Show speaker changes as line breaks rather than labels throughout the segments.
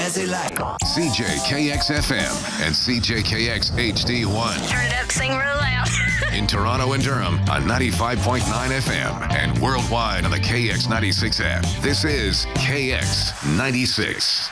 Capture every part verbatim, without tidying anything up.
jazzy like.
C J K X F M and C J K X H D one.
Turn it up, sing real loud.
In Toronto and Durham on ninety-five point nine F M and worldwide on the K X ninety-six app. This is K X ninety-six.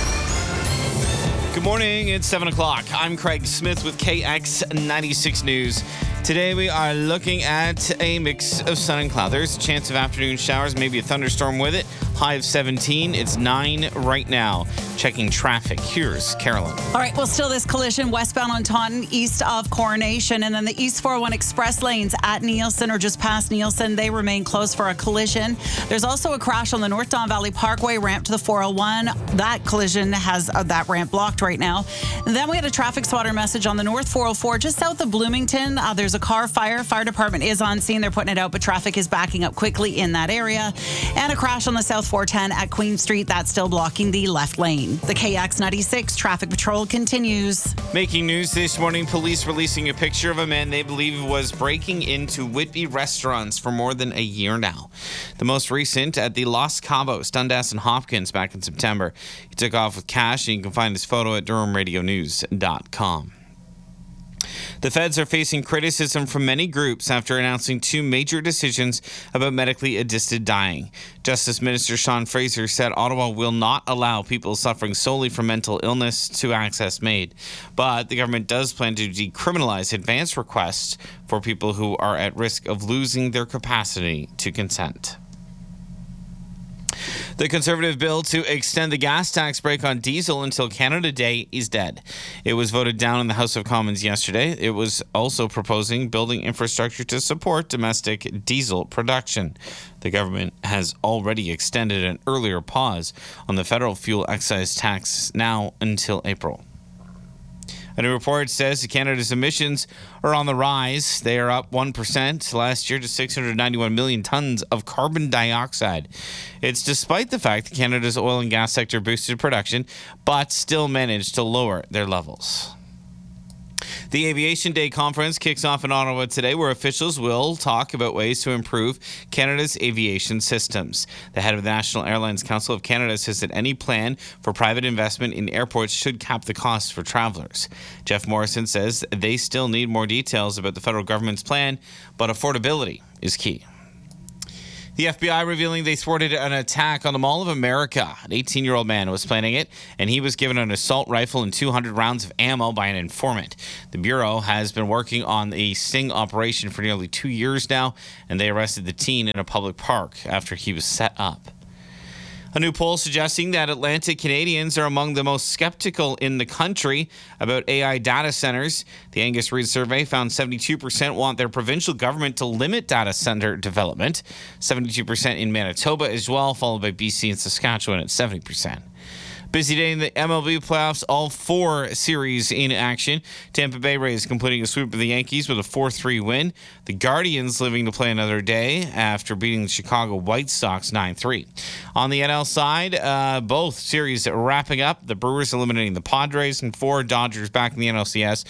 Good morning, it's seven o'clock. I'm Craig Smith with K X ninety-six News. Today we are looking at a mix of sun and cloud. There's a chance of afternoon showers, maybe a thunderstorm with it. High of seventeen. It's nine right now. Checking traffic. Here's Carolyn.
All right, well, still this collision westbound on Taunton, east of Coronation, and then the East four oh one Express lanes at Nielsen or just past Nielsen, they remain closed for a collision. There's also a crash on the North Don Valley Parkway ramp to the four oh one. That collision has uh, that ramp blocked right now. And then we had a traffic spotter message on the North four oh four just south of Bloomington. Uh, there's a car fire. Fire department is on scene. They're putting it out, but traffic is backing up quickly in that area. And a crash on the South four ten at Queen Street. That's still blocking the left lane. The K X ninety-six traffic patrol continues.
Making news this morning, police releasing a picture of a man they believe was breaking into Whitby restaurants for more than a year now. The most recent at the Los Cabos, Dundas and Hopkins back in September. He took off with cash, and you can find his photo at durham radio news dot com. The feds are facing criticism from many groups after announcing two major decisions about medically assisted dying. Justice Minister Sean Fraser said Ottawa will not allow people suffering solely from mental illness to access MAID. But the government does plan to decriminalize advance requests for people who are at risk of losing their capacity to consent. The Conservative bill to extend the gas tax break on diesel until Canada Day is dead. It was voted down in the House of Commons yesterday. It was also proposing building infrastructure to support domestic diesel production. The government has already extended an earlier pause on the federal fuel excise tax now until April. A new report says Canada's emissions are on the rise. They are up one percent last year to six hundred ninety-one million tons of carbon dioxide. It's despite the fact that Canada's oil and gas sector boosted production, but still managed to lower their levels. The Aviation Day conference kicks off in Ottawa today, where officials will talk about ways to improve Canada's aviation systems. The head of the National Airlines Council of Canada says that any plan for private investment in airports should cap the costs for travelers. Jeff Morrison says they still need more details about the federal government's plan, but affordability is key. The F B I revealing they thwarted an attack on the Mall of America. An eighteen-year-old man was planning it, and he was given an assault rifle and two hundred rounds of ammo by an informant. The Bureau has been working on a sting operation for nearly two years now, and they arrested the teen in a public park after he was set up. A new poll suggesting that Atlantic Canadians are among the most skeptical in the country about A I data centers. The Angus Reid survey found seventy-two percent want their provincial government to limit data center development, seventy-two percent in Manitoba as well, followed by B C and Saskatchewan at seventy percent. Busy day in the M L B playoffs, all four series in action. Tampa Bay Rays completing a sweep of the Yankees with a four three win. The Guardians living to play another day after beating the Chicago White Sox nine three. On the N L side, uh, both series wrapping up. The Brewers eliminating the Padres in four. Dodgers back in the N L C S